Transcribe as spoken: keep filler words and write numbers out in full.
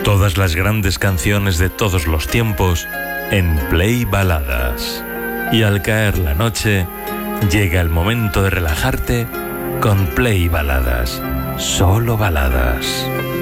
Todas las grandes canciones de todos los tiempos en Play Baladas. Y al caer la noche, llega el momento de relajarte con Play Baladas. Solo baladas.